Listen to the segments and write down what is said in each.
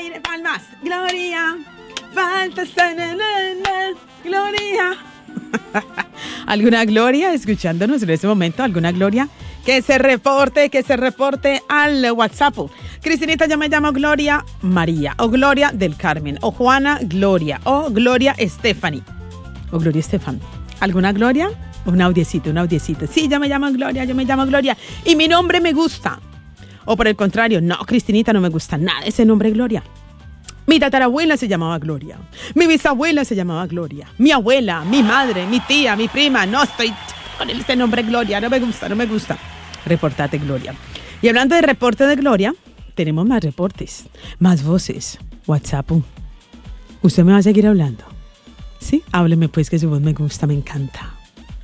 aire, palmas. Gloria, falta Gloria. ¿Alguna Gloria escuchándonos en este momento? ¿Alguna Gloria? Que se reporte al WhatsApp. Cristinita, yo me llamo Gloria María, o Gloria del Carmen, o Juana Gloria, o Gloria Stephanie, o Gloria Estefan. ¿Alguna Gloria? Un audiecito. Sí, yo me llamo Gloria. Y mi nombre me gusta. O por el contrario, no, Cristinita, no me gusta nada ese nombre Gloria. Mi tatarabuela se llamaba Gloria. Mi bisabuela se llamaba Gloria. Mi abuela, mi madre, mi tía, mi prima. No estoy con este nombre Gloria. No me gusta. Reportate, Gloria. Y hablando de reporte de Gloria, tenemos más reportes, más voces. WhatsApp. ¿Usted me va a seguir hablando? Sí, hábleme pues, que su voz me gusta, me encanta.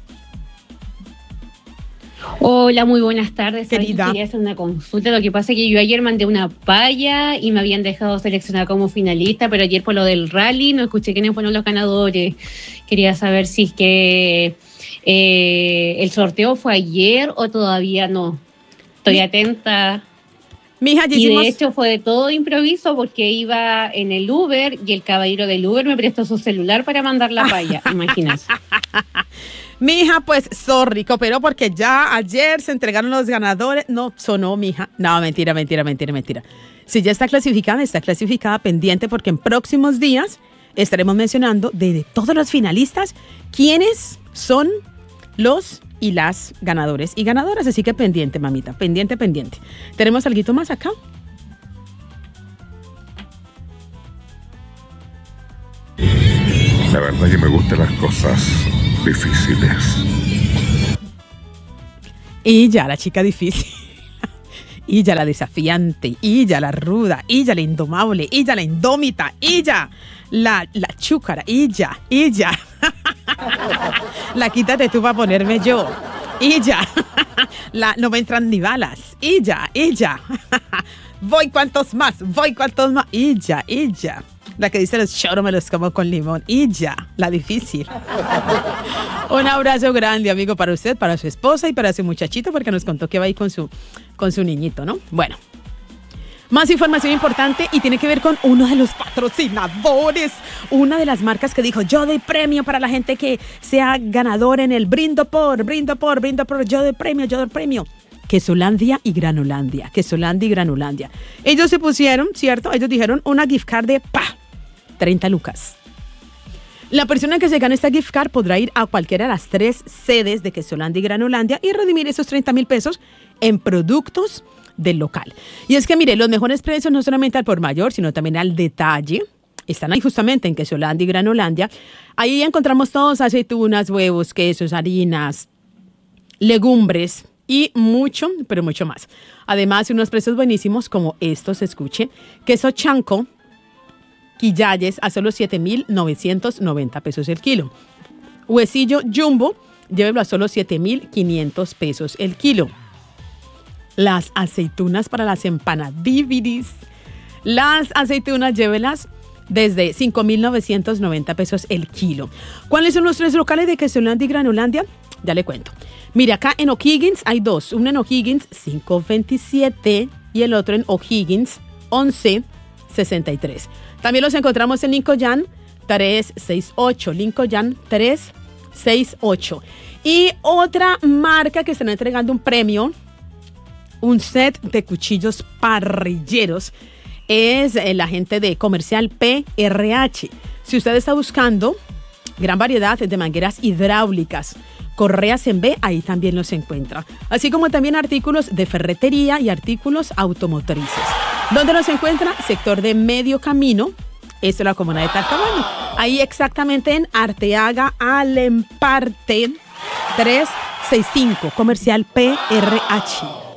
Hola, muy buenas tardes. Querida. Quería hacer una consulta. Lo que pasa es que yo ayer mandé una palla y me habían dejado seleccionada como finalista, pero ayer por lo del rally no escuché quiénes fueron los ganadores. Quería saber si es que el sorteo fue ayer o todavía no. Estoy atenta. Mija, y de hecho fue de todo improviso porque iba en el Uber y el caballero del Uber me prestó su celular para mandar la palla. Imagínate. Mija, pues, sorry, pero porque ya ayer se entregaron los ganadores. No, sonó, mija. No, mentira. Si ya está clasificada, pendiente, porque en próximos días estaremos mencionando de todos los finalistas quiénes son los y las ganadores y ganadoras. Así que pendiente, mamita, pendiente. ¿Tenemos algo más acá? La verdad que me gustan las cosas difíciles. Y ya la chica difícil. Y ya la desafiante. Y ya la ruda. Y ya la indomable. Y ya la indómita. Y ya la chúcara. Y ya. La quítate tú para ponerme yo. Y ya. No me entran ni balas. Y ya. Voy cuantos más. Y ya. La que dice los choros me los como con limón. Y ya, la difícil. Un abrazo grande, amigo, para usted, para su esposa y para su muchachito, porque nos contó que va ahí con su niñito, ¿no? Bueno, más información importante y tiene que ver con uno de los patrocinadores, una de las marcas que dijo: yo doy premio para la gente que sea ganador en el brindo por, yo doy premio. Quesolandia y Granulandia. Ellos se pusieron, ¿cierto? Ellos dijeron una gift card de 30 lucas. La persona que se gane esta gift card podrá ir a cualquiera de las 3 sedes de Quesolandia y Granulandia y redimir esos 30,000 pesos en productos del local. Y es que, mire, los mejores precios no solamente al por mayor, sino también al detalle. Están ahí justamente en Quesolandia y Granulandia. Ahí encontramos todos: aceitunas, huevos, quesos, harinas, legumbres y mucho, pero mucho más. Además, unos precios buenísimos como estos, escuchen: queso chanco, quillayes a solo 7,990 pesos el kilo. Huesillo jumbo, llévelo a solo 7,500 pesos el kilo. Las aceitunas para las empanadiviris. Las aceitunas, llévelas desde 5,990 pesos el kilo. ¿Cuáles son los 3 locales de Quesolandia y Granulandia? Ya le cuento. Mira, acá en O'Higgins hay 2. Uno en O'Higgins 527 y el otro en O'Higgins 1163. También los encontramos en Lincoln 368. Lincoln 368. Y otra marca que están entregando un premio, un set de cuchillos parrilleros, es la gente de Comercial PRH. Si usted está buscando gran variedad de mangueras hidráulicas, correas en B, ahí también los encuentra. Así como también artículos de ferretería y artículos automotrices. ¿Dónde los encuentra? Sector de Medio Camino. Esto es la comuna de Talcahuano. Ahí exactamente en Arteaga Alemparte 365. Comercial PRH.